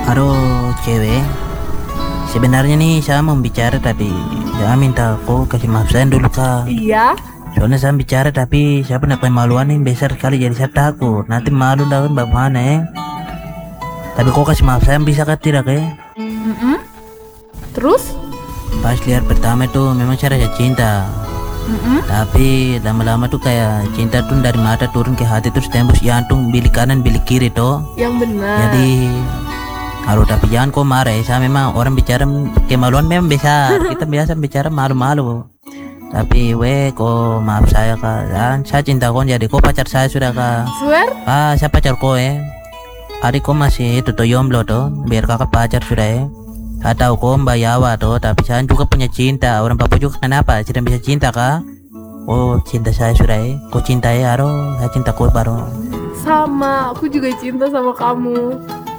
Aduh, cewek. Sebenarnya nih saya mau bicara tapi saya minta kau kasih maaf saya dulu kak. Iya, Soalnya saya bicara tapi saya punya kemaluan nih besar sekali jadi saya takut. Nanti malu lah kan bagaimana ya. Tapi kau kasih maaf saya bisa kak tidak ya? mm-mm. Terus? Pas lihat pertama itu memang saya rasa cinta. Mm-mm. Tapi lama-lama tuh kayak cinta tuh dari mata turun ke hati terus tembus jantung bilik kanan bilik kiri tuh. Yang benar. Jadi aduh tapi jangan kau marah ya. Saya memang orang bicara kemaluan memang besar. Kita biasa bicara malu-malu. Tapi kau maaf saya kak. Dan saya cinta kau jadi kau pacar saya sudah kak. Swear? Saya pacar kau ya. Adik kau masih itu tuh jomblo tuh. Biar kakak pacar sudah ya. Saya tahu kau Mbak Yawa tuh. Tapi saya juga punya cinta. Orang papa juga kenapa? Tidak bisa cinta kak. Oh cinta saya sudah ya. Kau cinta ya aduh. Saya cinta kau baru. Sama, aku juga cinta sama kamu.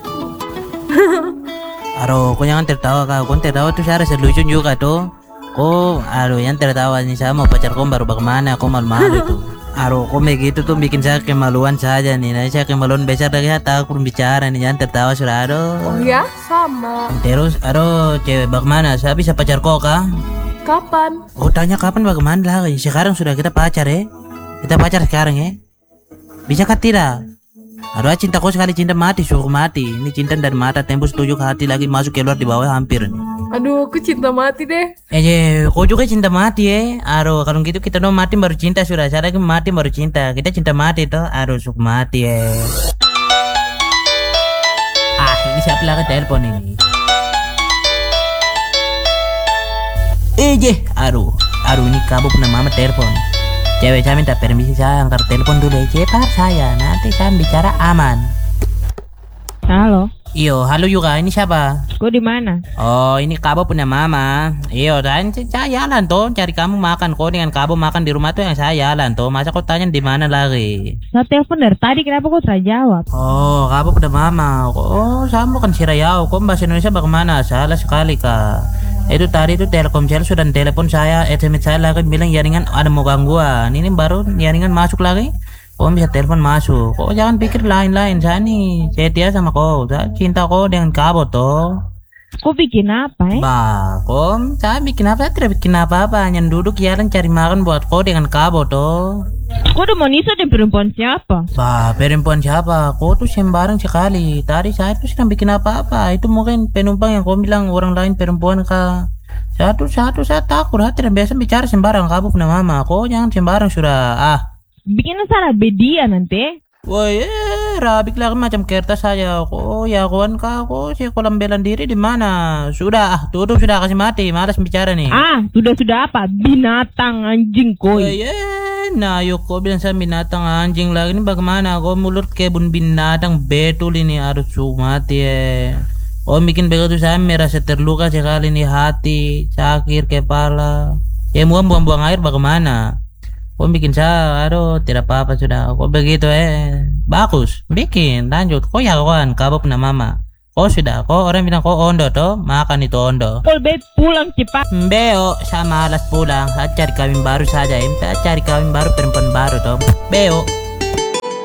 Aduh, kau jangan tertawa kak. Kau tertawa tuh saya rasa lucu juga tuh. Kau, aduh, yang tertawa nih saya mau pacar kau baru bagaimana? Kau malu-malu tuh. Aduh, kau begitu tuh bikin saya kemaluan saja nih. Nanti saya kemaluan besar lagi saya takut bicara nih. Jangan tertawa sudah. Aduh. Oh ya, sama. Terus, aduh, cewek bagaimana? Saya bisa pacar kau kak? Kapan? Oh tanya kapan bagaimana lagi? Sekarang sudah kita pacar ya? Kita pacar sekarang ya? Bisa kah tidak? Aduh cinta kau sekali cinta mati suruh mati. Ini cinta dari mata tembus tujuh ke hati lagi masuk keluar di bawah hampir nih. Aduh, aku cinta mati deh. Kau juga cinta mati ya? Aduh kalau gitu kita mati baru cinta sudah. Saya lagi mati baru cinta. Kita cinta mati tuh. Aduh suka mati ya. Ini siapa lagi telepon ini? Aduh ini kamu punya mama telepon. Cewek saya minta permisi saya angkat telepon dulu ya. Cepat saya, nanti saya bicara aman. Halo, Iyo, halo juga, ini siapa? kau di mana? Oh, ini kamu punya mama. Iyo, dan saya jalan tuh cari kamu makan. Kau dengan kamu makan di rumah tuh yang saya jalan tuh. Masa kau tanya di mana lagi? Saya telepon dari tadi, kenapa kau tidak jawab? Oh, kamu punya mama. Oh, saya bukan Sirayau. Kau bahasa Indonesia bagaimana? Salah sekali kak. Itu tadi itu Telkomsel sudah telepon saya, SMS saya lagi bilang jaringan ada mau gangguan. Ini baru jaringan masuk lagi. Kau bisa telepon masuk. Kau jangan pikir lain-lain. Saya nih setia sama kau. Saya cinta kau dengan kamu toh. Kau bikin apa Bah, kau saya bikin apa? Saya tidak bikin apa-apa. Hanya duduk jalan cari makan buat kau dengan kamu toh. Kau udah mau nisah dan perempuan siapa? Bah, perempuan siapa? Kau tuh sembarang sekali. Tadi saya tuh sedang bikin apa-apa. Itu mungkin penumpang yang kau bilang orang lain perempuan kah? Satu saya takut. Saya tidak biasa bicara sembarang. Kamu punya mama. Kau jangan sembarang sudah. Bikin salah bedia nanti. Woi, rabik lagi macam kertas saja. Kau ya kawan kau si kolam bela diri di mana? Sudah, tutup sudah kasih mati. Malas bicara nih. Sudah apa? Binatang anjing koi. Nah, yuk kau bilang saya binatang anjing lagi ini bagaimana? Kau mulut kebun binatang betul ini harus mati ya. Kau bikin begitu saya merasa terluka sekali nih hati, sakit kepala. Ya mau buang-buang air bagaimana? Kau bikin saya, aduh tidak apa-apa sudah. Kau begitu bagus, bikin lanjut. Kau ya kawan, kamu punya mama. Kau sudah, kau orang bilang kau ondo toh, makan itu ondo. Kau pulang cepat. Beo, saya malas pulang. Saya cari kawin baru saja. Saya cari kawin baru perempuan baru toh. Beo.